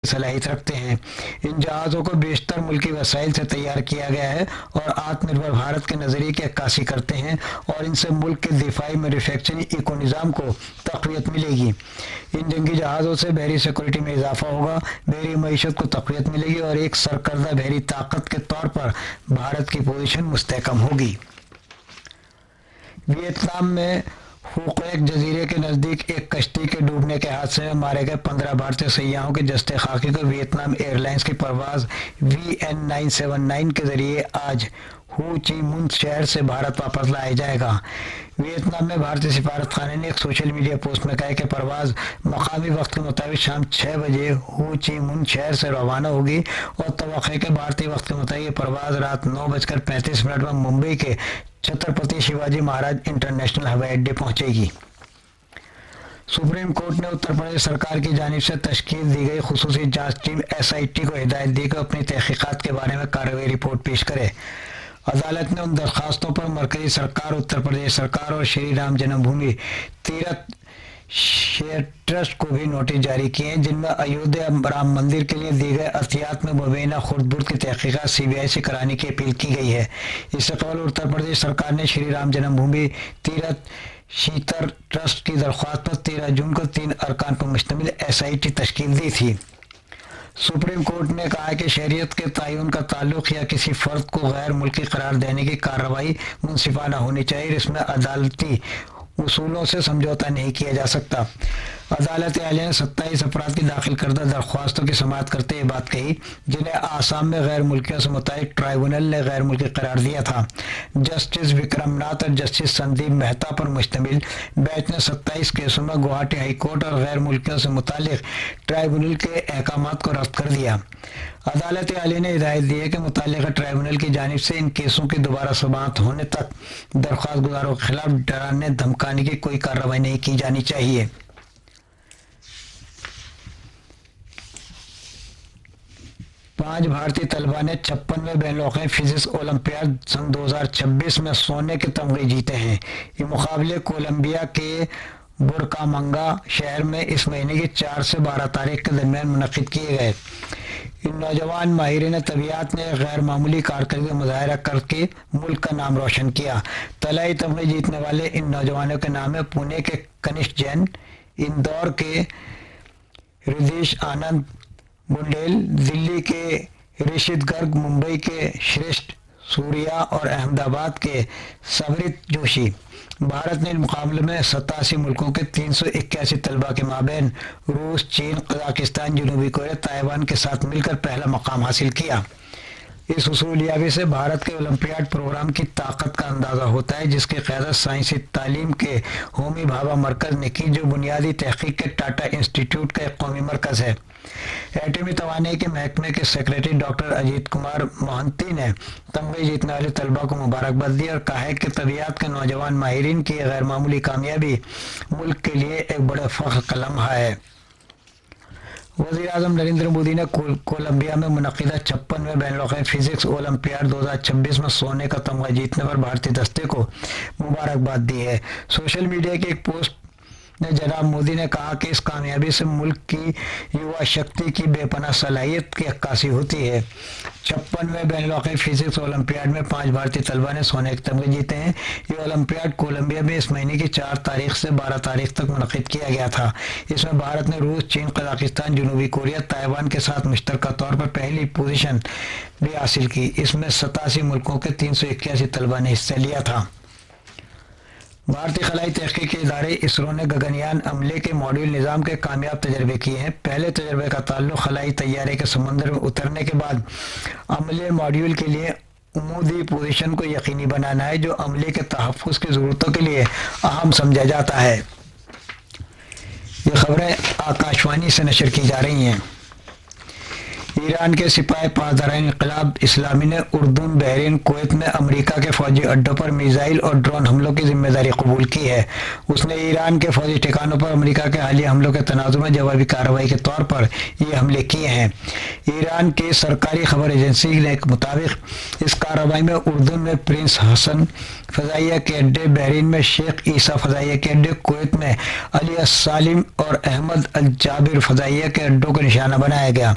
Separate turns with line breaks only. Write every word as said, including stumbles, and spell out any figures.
صلاحیت رکھتے ہیں۔ ان جہازوں کو بیشتر ملکی وسائل سے تیار کیا گیا ہے اور آتم نربھر بھارت کے نظریے کی عکاسی کرتے ہیں، اور ان سے ملک کے دفاعی مینوفیکچرنگ ایکو نظام کو تقویت ملے گی۔ ان جنگی جہازوں سے بحری سیکورٹی میں اضافہ ہوگا، بحری معیشت کو تقویت ملے گی اور ایک سرکردہ بحری طاقت کے طور پر بھارت کی پوزیشن مستحکم ہوگی۔ ویتنام میں پھوکویک جزیرے کے نزدیک ایک کشتی کے ڈوبنے کے حادثے میں مارے گئے پندرہ بھارتی سیاحوں کے جثے خاکی کو ویتنام ایئر لائنز کی پرواز وی این نائن سیون نائن کے ذریعے آج ہو چی منہ شہر سے بھارت واپس لایا جائے گا۔ ویتنام میں بھارتی سفارت خانے نے ایک سوشل میڈیا پوسٹ میں کہا ہے کہ پرواز مقامی وقت کے مطابق شام چھ بجے ہو چی منہ شہر سے روانہ ہوگی اور توقع ہے کہ بھارتی وقت کے مطابق یہ پرواز رات نو بج کر پینتیس منٹ میں ممبئی کے چھترپتی شیواجی مہاراج انٹرنیشنل ہوائی اڈے پہنچے گی۔ سپریم کورٹ نے اتر پردیش سرکار کی جانب سے تشکیل دی گئی خصوصی جانچ ٹیم ایس آئی ٹی کو ہدایت دی کہ اپنی تحقیقات کے بارے میں کارروائی رپورٹ پیش کرے۔ عدالت نے ان درخواستوں پر مرکزی سرکار، اتر پردیش سرکار اور شری رام جنم بھومی تیرتھ ٹرسٹ کو بھی نوٹس جاری کیے ہیں، جن میں ایودھیا رام مندر کے لیے دی گئے عطیات میں مبینہ خرد برد کی تحقیقات سی بی آئی سے کرانے کی اپیل کی گئی ہے۔ اس سے قبل اتر پردیش سرکار نے شری رام جنم بھومی تیرتھ شیتر ٹرسٹ کی درخواست پر تیرہ جون کو تین ارکان پر مشتمل ایس آئی ٹی تشکیل دی تھی۔ سپریم کورٹ نے کہا کہ شہریت کے تعین کا تعلق یا کسی فرد کو غیر ملکی قرار دینے کی کارروائی منصفانہ ہونی چاہیے اور اس میں عدالتی اصولوں سے سمجھوتہ نہیں کیا جا سکتا۔ عدالت عالیہ نے ستائیس افراد کی داخل کردہ درخواستوں کی سماعت کرتے یہ بات کہی جنہیں آسام میں غیر ملکیوں سے متعلق ٹرائیبونل نے غیر ملکی قرار دیا تھا۔ جسٹس وکرم ناتھ اور جسٹس سندیپ مہتا پر مشتمل بینچ نے ستائیس کیسوں میں گوہاٹی ہائی کورٹ اور غیر ملکیوں سے متعلق ٹرائیبونل کے احکامات کو رد کر دیا۔ عدالت عالیہ نے ہدایت دی ہے کہ متعلقہ ٹرائیبونل کی جانب سے ان کیسوں کی دوبارہ سماعت ہونے تک درخواست گزاروں کے خلاف ڈرانے دھمکانے کی کوئی کارروائی نہیں کی جانی چاہیے۔ پانچ بھارتی طلبہ نے چھپنویں بین الاقوامی فزکس اولمپیاڈ سن دو ہزار چھبیس میں سونے کے تمغے جیتے ہیں۔ یہ مقابلے کولمبیا کے بورکامنگا شہر میں اس مہینے کی چار سے بارہ تاریخ کے درمیان منعقد کیے گئے۔ ان نوجوان ماہرین طبیعیات نے غیر معمولی کارکردگی کا مظاہرہ کر کے ملک کا نام روشن کیا۔ طلائی تمغے جیتنے والے ان نوجوانوں کے نام ہیں پونے کے کنشک جین، اندور کے ردیش آنند بنڈیل، دلی کے رشد گرگ، ممبئی کے شریشٹھ سوریا اور احمد آباد کے سورت جوشی۔ بھارت نے ان مقابلے میں ستاسی ملکوں کے تین سو اکیاسی طلبہ کے مابین روس، چین، قزاقستان، جنوبی کوریا، تائیوان کے ساتھ مل کر پہلا مقام حاصل کیا۔ اس حصول یابی سے بھارت کے اولمپیاڈ پروگرام کی طاقت کا اندازہ ہوتا ہے، جس کی قیادت سائنسی تعلیم کے ہومی بھابھا مرکز نے کی، جو بنیادی تحقیق کے ٹاٹا انسٹی ٹیوٹ کا ایک قومی مرکز ہے۔ ایٹمی توانائی کے محکمے کے سیکریٹری ڈاکٹر اجیت کمار موہنتی نے تمغے جیتنے والے طلبہ کو مبارکباد دی اور کہا ہے کہ طبیعیات کے نوجوان ماہرین کی یہ غیر معمولی کامیابی ملک کے لیے ایک بڑے فخر کا لمحہ ہے۔ وزیر اعظم نریندر مودی نے کولمبیا میں منعقدہ چھپنویں بین الاقوامی فزکس اولمپیاڈ دو ہزار چھبیس میں سونے کا تمغہ جیتنے پر بھارتی دستے کو مبارکباد دی ہے۔ سوشل میڈیا کی ایک پوسٹ میں جناب مودی نے کہا کہ اس کامیابی سے ملک کی یووا شکتی کی بے پناہ صلاحیت کی عکاسی ہوتی ہے۔ چھپنویں بین الاقوامی فزکس اولمپیاڈ میں پانچ بھارتی طلبہ نے سونے کے تمغے جیتے ہیں۔ یہ اولمپیاڈ کولمبیا میں اس مہینے کی چار تاریخ سے بارہ تاریخ تک منعقد کیا گیا تھا۔ اس میں بھارت نے روس، چین، قزاقستان، جنوبی کوریا، تائیوان کے ساتھ مشترکہ طور پر پہلی پوزیشن بھی حاصل کی۔ اس میں ستاسی ملکوں کے تین سو اکیاسی طلبہ نے حصہ لیا تھا۔ بھارتی خلائی تحقیقی ادارے اسرو نے گگنیان عملے کے ماڈیول نظام کے کامیاب تجربے کیے ہیں۔ پہلے تجربے کا تعلق خلائی طیارے کے سمندر میں اترنے کے بعد عملے ماڈیول کے لیے عمودی پوزیشن کو یقینی بنانا ہے، جو عملے کے تحفظ کی ضرورتوں کے لیے اہم سمجھا جاتا ہے۔ یہ خبریں آکاشوانی سے نشر کی جا رہی ہیں۔ ایران کے سپاہ پاسداران انقلاب اسلامی نے اردن، بحرین، کویت میں امریکہ کے فوجی اڈوں پر میزائل اور ڈرون حملوں کی ذمہ داری قبول کی ہے۔ اس نے ایران کے فوجی ٹھکانوں پر امریکہ کے حالیہ حملوں کے تناظر میں جوابی کارروائی کے طور پر یہ حملے کیے ہیں۔ ایران کی سرکاری خبر ایجنسی کے مطابق اس کارروائی میں اردن میں پرنس حسن فضائیہ کے اڈے، بحرین میں شیخ عیسیٰ فضائیہ کے اڈے، کویت میں علی السالم اور احمد الجابر فضائیہ کے اڈوں کو نشانہ بنایا گیا۔